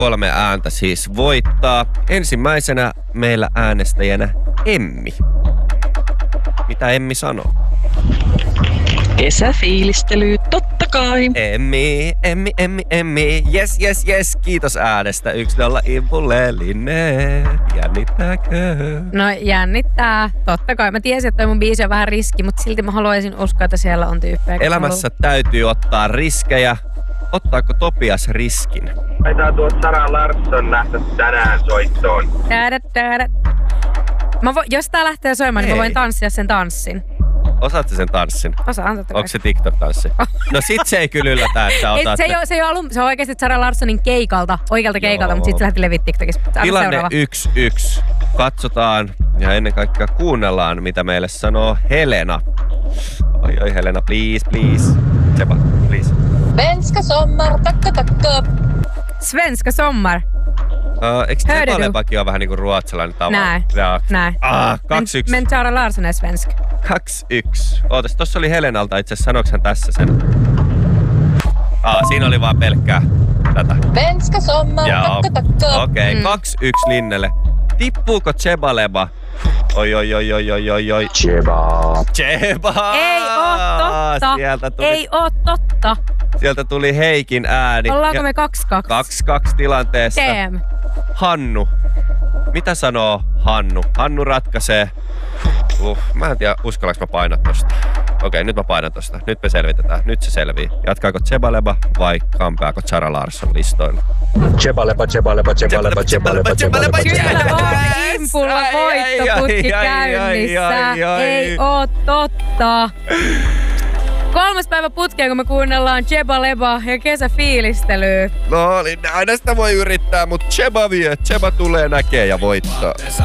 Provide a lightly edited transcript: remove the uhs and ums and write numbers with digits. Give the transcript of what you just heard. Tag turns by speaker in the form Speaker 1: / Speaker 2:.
Speaker 1: 3 ääntä siis voittaa. Ensimmäisenä meillä äänestäjänä Emmi. Mitä Emmi sanoo?
Speaker 2: Kesäfiilistely, totta kai.
Speaker 1: Emmi. Yes. Kiitos äänestä. 1-0 Impulle. Linne. Jännittääkö?
Speaker 3: No jännittää. Totta kai. Mä tiesin, että toi mun biisi on vähän riski, mutta silti mä haluaisin uskoa, että siellä on tyyppejä.
Speaker 1: Elämässä täytyy ottaa riskejä. Ottaako Topias riskin?
Speaker 4: Taitaa tuo Sara Larsson nähdä tänään soittoon.
Speaker 3: Jos tää lähtee soimaan, niin mä voin tanssia sen tanssin.
Speaker 1: Osaatko sen tanssin?
Speaker 3: Osaan, totta kai.
Speaker 1: Onko se TikTok-tanssi? No sit se ei kyllä yllätä, että otat.
Speaker 3: Se on oikeesti Sara Larssonin oikealta keikalta, mutta sit se lähti levit TikTokissa.
Speaker 1: Tilanne 1-1. Katsotaan ja ennen kaikkea kuunnellaan, mitä meille sanoo Helena. Oi Helena, please. Seba, please.
Speaker 5: Svenska sommar, takka.
Speaker 3: Svenska sommar.
Speaker 1: Eikö Sebalebakin ole vähän niinku ruotsalainen tavalla?
Speaker 3: Näin.
Speaker 1: 2-1.
Speaker 3: Men Sara Larsson är svensk.
Speaker 1: 2-1. Ootas, tossa oli Helenalta itse asiassa. Sanoks hän tässä sen? Siinä oli vaan pelkkää tätä.
Speaker 5: Svenska sommar, takka.
Speaker 1: Okei, 2-1 Linnelle. Tippuuko Sebaleba? Oi. Cheba!
Speaker 3: Ei oo totta. Ei oo totta.
Speaker 1: Sieltä tuli Heikin ääni.
Speaker 3: Ollaanko me 2-2?
Speaker 1: 2-2 tilanteessa.
Speaker 3: TM.
Speaker 1: Hannu. Mitä sanoo Hannu? Hannu ratkaisee. Mä en tiedä, uskallanko mä painaa tosta. Okei, nyt mä painan tosta. Nyt me selvitetään. Nyt se selvii. Jatkaako Sebaleba vai kampeako Sara Larsson listoilla?
Speaker 4: Sebaleba.
Speaker 3: Kyllä on Impulla voittoputki käynnissä. Ei oo totta. 3. päivä putkeen, kun me kuunnellaan Sebaleba ja kesäfiilistelyä.
Speaker 1: No, niin aina sitä voi yrittää, mutta Seba vie. Seba tulee näkee ja voittaa.